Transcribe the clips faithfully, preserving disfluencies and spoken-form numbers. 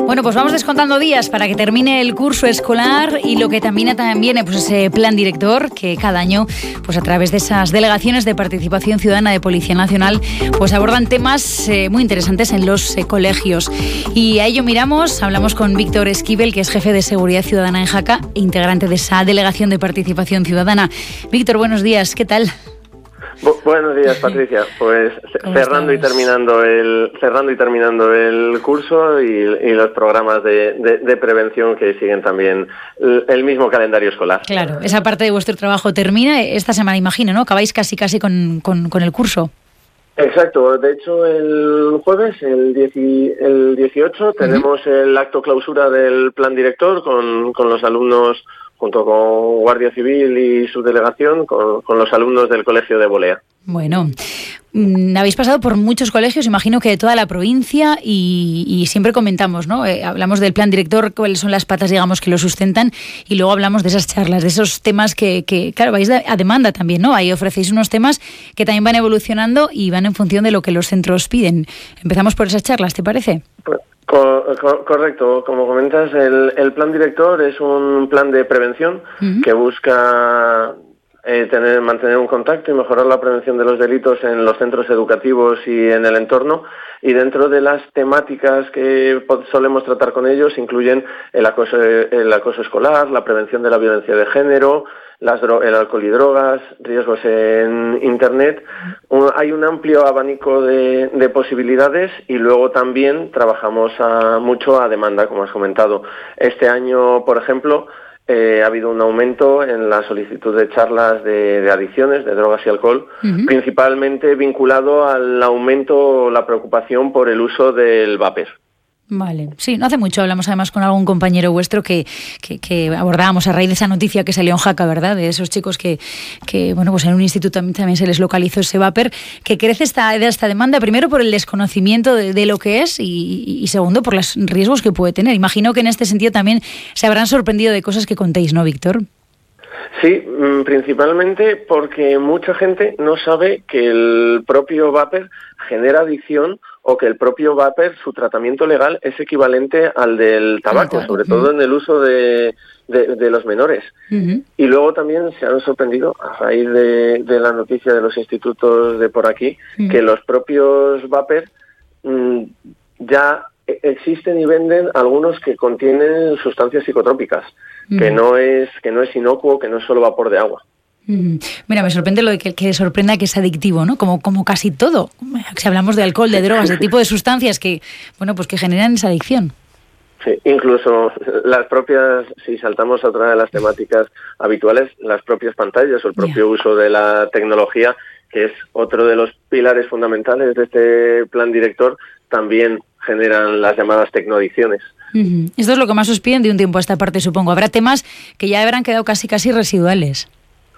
Bueno, pues vamos descontando días para que termine el curso escolar y lo que también, también viene, pues ese plan director que cada año, pues a través de esas delegaciones de participación ciudadana de Policía Nacional, pues abordan temas eh, muy interesantes en los eh, colegios. Y a ello miramos, hablamos con Víctor Esquivel, que es jefe de Seguridad Ciudadana en Jaca e integrante de esa delegación de participación ciudadana. Víctor, buenos días, ¿qué tal? Bu- buenos días, Patricia. Pues cerrando y terminando el cerrando y terminando el curso y, y los programas de, de, de prevención que siguen también el, el mismo calendario escolar. Claro, esa parte de vuestro trabajo termina esta semana, imagino, ¿no? Acabáis casi casi con, con, con el curso. Exacto. De hecho, el jueves, el, diez, el dieciocho, tenemos uh-huh. el acto clausura del plan director con, con los alumnos, junto con Guardia Civil y su delegación, con, con los alumnos del Colegio de Bolea. Bueno, mmm, habéis pasado por muchos colegios, imagino que de toda la provincia, y, y siempre comentamos, ¿no? Eh, hablamos del plan director, cuáles son las patas, digamos, que lo sustentan, y luego hablamos de esas charlas, de esos temas que, que claro, vais a demanda también, ¿no? Ahí ofrecéis unos temas que también van evolucionando y van en función de lo que los centros piden. Empezamos por esas charlas, ¿te parece? Pues correcto, como comentas, el, el plan director es un plan de prevención uh-huh. que busca eh, tener, mantener un contacto y mejorar la prevención de los delitos en los centros educativos y en el entorno, y dentro de las temáticas que solemos tratar con ellos incluyen el acoso, el acoso escolar, la prevención de la violencia de género, las dro- el alcohol y drogas, riesgos en Internet. Un, hay un amplio abanico de, de posibilidades, y luego también trabajamos a, mucho a demanda, como has comentado. Este año, por ejemplo, eh, ha habido un aumento en la solicitud de charlas de, de adicciones, de drogas y alcohol, uh-huh. principalmente vinculado al aumento, la preocupación por el uso del vapor. Vale, sí, no hace mucho hablamos además con algún compañero vuestro que, que, que abordábamos a raíz de esa noticia que salió en Jaca, ¿verdad? De esos chicos que, que bueno, pues en un instituto también, también se les localizó ese vapor, que crece esta, esta demanda, primero por el desconocimiento de, de lo que es y, y segundo por los riesgos que puede tener. Imagino que en este sentido también se habrán sorprendido de cosas que contéis, ¿no, Víctor? Sí, principalmente porque mucha gente no sabe que el propio vapor genera adicción, o que el propio vapor, su tratamiento legal es equivalente al del tabaco, sobre todo en el uso de, de, de los menores. Uh-huh. Y luego también se han sorprendido, a raíz de, de la noticia de los institutos de por aquí, uh-huh. que los propios vapor mmm, ya existen y venden algunos que contienen sustancias psicotrópicas, uh-huh. que no es que no es inocuo, que no es solo vapor de agua. Mira, me sorprende lo de que, que sorprenda que es adictivo, ¿no? Como, como casi todo. Si hablamos de alcohol, de drogas, de tipo de sustancias que, bueno, pues que generan esa adicción. Sí, incluso las propias, si saltamos a otra de las temáticas habituales, las propias pantallas o el propio yeah. uso de la tecnología, que es otro de los pilares fundamentales de este plan director, también generan las llamadas tecnoadicciones. Uh-huh. Esto es lo que más os piden de un tiempo a esta parte, supongo. Habrá temas que ya habrán quedado casi casi residuales.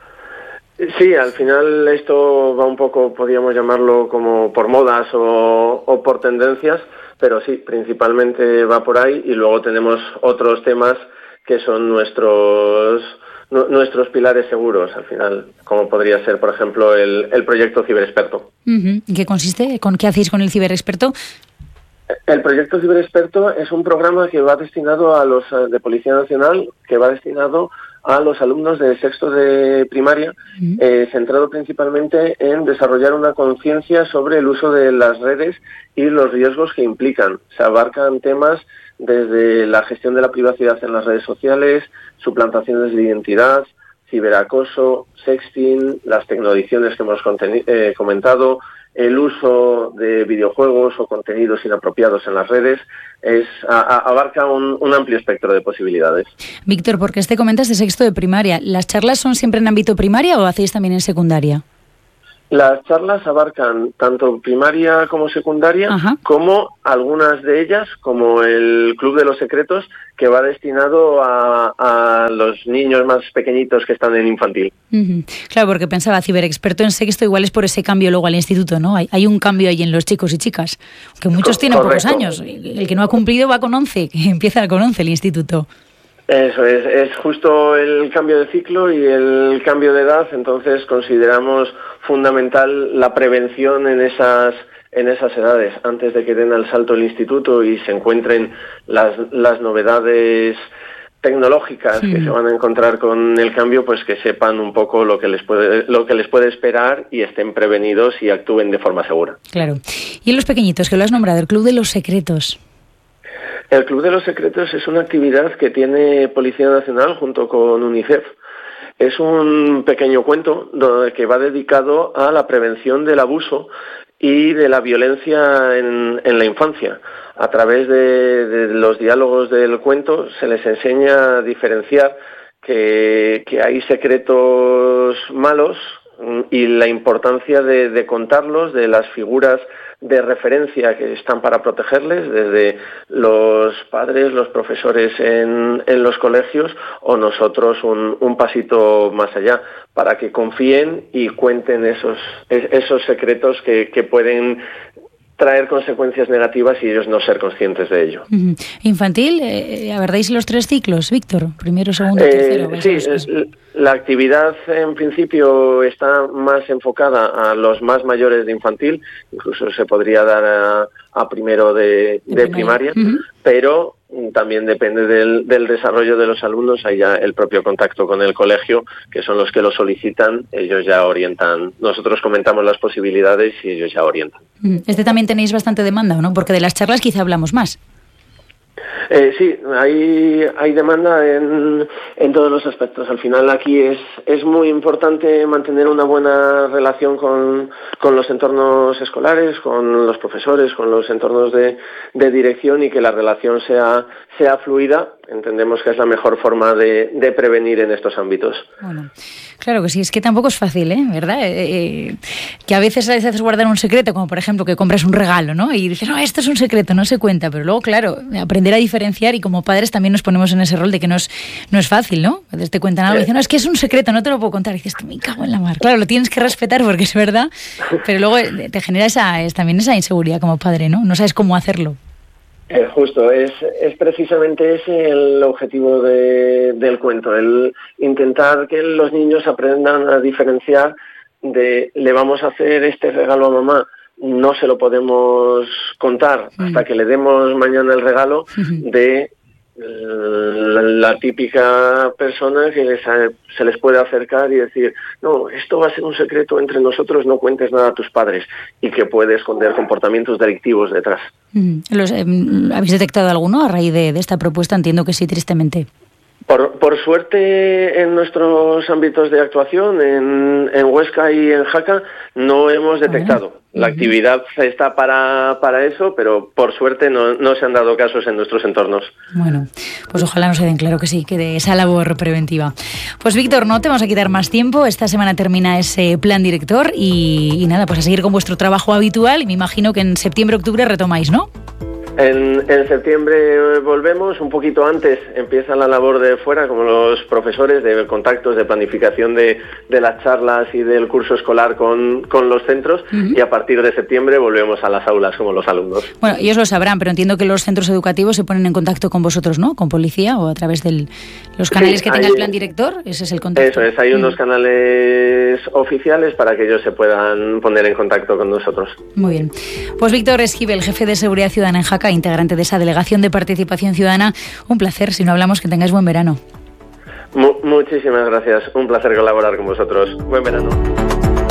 Sí, al final esto va un poco, podríamos llamarlo como por modas o, o por tendencias, pero sí, principalmente va por ahí, y luego tenemos otros temas que son nuestros nuestros pilares seguros, al final, como podría ser, por ejemplo, el, el proyecto Ciberexperto. Uh-huh. ¿En qué consiste? ¿Con qué hacéis con el Ciberexperto? El proyecto Ciberexperto es un programa que va destinado a los de Policía Nacional, que va destinado a los alumnos de sexto de primaria, uh-huh. eh, centrado principalmente en desarrollar una conciencia sobre el uso de las redes y los riesgos que implican. Se abarcan temas desde la gestión de la privacidad en las redes sociales, suplantaciones de identidad, ciberacoso, sexting, las tecnoadicciones que hemos conteni- eh, comentado, el uso de videojuegos o contenidos inapropiados en las redes. Es a, a, abarca un, un amplio espectro de posibilidades. Víctor, porque este comentas de sexto de primaria, ¿las charlas son siempre en ámbito primaria o hacéis también en secundaria? Las charlas abarcan tanto primaria como secundaria, Ajá. como algunas de ellas, como el Club de los Secretos, que va destinado a, a los niños más pequeñitos que están en infantil. Uh-huh. Claro, porque pensaba, ciberexperto en sexto igual es por ese cambio luego al instituto, ¿no? Hay, hay un cambio ahí en los chicos y chicas, que muchos Co- tienen correcto. pocos años. El que no ha cumplido va con once, que empieza con once el instituto. Eso es, es justo el cambio de ciclo y el cambio de edad, entonces consideramos fundamental la prevención en esas en esas edades, antes de que den el salto al instituto y se encuentren las, las novedades tecnológicas sí. que se van a encontrar con el cambio, pues que sepan un poco lo que les puede lo que les puede esperar y estén prevenidos y actúen de forma segura. Claro. Y en los pequeñitos, que lo has nombrado, el Club de los Secretos. El Club de los Secretos es una actividad que tiene Policía Nacional junto con UNICEF. Es un pequeño cuento que va dedicado a la prevención del abuso y de la violencia en, en la infancia. A través de, de los diálogos del cuento se les enseña a diferenciar que, que hay secretos malos y la importancia de, de contarlos, de las figuras de referencia que están para protegerles, desde los padres, los profesores en, en los colegios o nosotros un, un pasito más allá, para que confíen y cuenten esos, esos secretos que, que pueden traer consecuencias negativas y ellos no ser conscientes de ello. Uh-huh. Infantil, eh, ¿abordáis los tres ciclos, Víctor? Primero, segundo, eh, tercero. Sí, es, la actividad en principio está más enfocada a los más mayores de infantil, incluso se podría dar a, a primero de, de, de primaria, uh-huh. pero también depende del, del desarrollo de los alumnos, hay ya el propio contacto con el colegio, que son los que lo solicitan, ellos ya orientan, nosotros comentamos las posibilidades y ellos ya orientan. Este también tenéis bastante demanda, ¿no? Porque de las charlas quizá hablamos más. Eh, sí, hay, hay demanda en, en todos los aspectos. Al final aquí es, es muy importante mantener una buena relación con, con los entornos escolares, con los profesores, con los entornos de, de dirección y que la relación sea, sea fluida. Entendemos que es la mejor forma de, de prevenir en estos ámbitos. Bueno, claro que sí, es que tampoco es fácil, ¿eh? ¿Verdad? Eh, que a veces a veces guardar un secreto, como por ejemplo que compras un regalo, ¿no? Y dices, no, esto es un secreto, no se cuenta, pero luego, claro, aprender a diferenciar y como padres también nos ponemos en ese rol de que no es, no es fácil, ¿no? A veces te cuentan algo y dicen, no, es que es un secreto, no te lo puedo contar. Y dices, me cago en la mar. Claro, lo tienes que respetar porque es verdad, pero luego te genera esa, es, también esa inseguridad como padre, ¿no? No sabes cómo hacerlo. Eh, justo, es, es precisamente ese el objetivo de, del cuento, el intentar que los niños aprendan a diferenciar de le vamos a hacer este regalo a mamá, no se lo podemos contar mm. hasta que le demos mañana el regalo, mm-hmm. de la, la típica persona que les, se les puede acercar y decir, no, esto va a ser un secreto entre nosotros, no cuentes nada a tus padres, y que puede esconder comportamientos delictivos detrás. Los, eh, ¿Habéis detectado alguno a raíz de, de esta propuesta? Entiendo que sí, tristemente. Por, por suerte, en nuestros ámbitos de actuación, en, en Huesca y en Jaca, no hemos detectado. Bueno. La actividad está para, para eso, pero por suerte no, no se han dado casos en nuestros entornos. Bueno, pues ojalá no se den, claro que sí, que de esa labor preventiva. Pues Víctor, no te vamos a quitar más tiempo. Esta semana termina ese plan director y, y nada, pues a seguir con vuestro trabajo habitual. Y me imagino que en septiembre, octubre retomáis, ¿no? En, en septiembre volvemos, un poquito antes empieza la labor de fuera, como los profesores, de contactos, de planificación de, de las charlas y del curso escolar con, con los centros, uh-huh. y a partir de septiembre volvemos a las aulas como los alumnos. Bueno, ellos lo sabrán, pero entiendo que los centros educativos se ponen en contacto con vosotros, ¿no? Con policía o a través de los canales sí, que tenga hay, el plan director, ese es el contacto. Eso es, hay unos uh-huh. canales oficiales para que ellos se puedan poner en contacto con nosotros. Muy bien. Pues Víctor Esquivel, jefe de Seguridad Ciudadana en Jaca, integrante de esa Delegación de Participación Ciudadana. Un placer, si no hablamos, que tengáis buen verano. Mu- muchísimas gracias, un placer colaborar con vosotros. Buen verano.